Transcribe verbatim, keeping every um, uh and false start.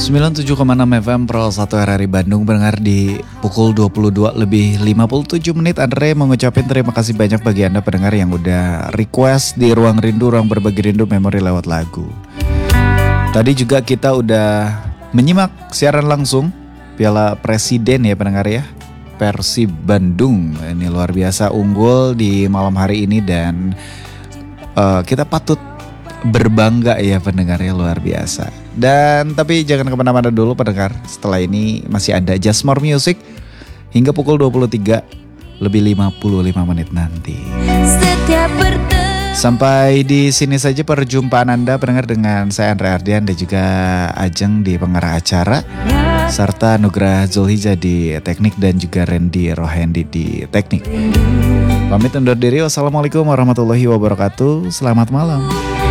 sembilan puluh tujuh koma enam F M Pro satu R R I Bandung pendengar di pukul dua puluh dua lebih lima puluh tujuh menit. Andre mengucapkan terima kasih banyak bagi Anda pendengar yang udah request di Ruang Rindu, Ruang Berbagi Rindu Memori lewat lagu. Tadi juga kita udah menyimak siaran langsung Piala Presiden ya pendengar ya. Persib Bandung ini luar biasa unggul di malam hari ini dan uh, kita patut berbangga ya pendengar ya, luar biasa. Dan tapi jangan kemana-mana dulu pendengar, setelah ini masih ada Just More Music hingga pukul dua puluh tiga lebih lima puluh lima menit nanti. Sampai di sini saja perjumpaan Anda pendengar dengan saya Andre Ardian dan juga Ajeng di pengarah acara, serta Nugrah Zulhijjah di teknik dan juga Randy Rohendi di teknik. Pamit undur diri, wassalamualaikum warahmatullahi wabarakatuh. Selamat malam.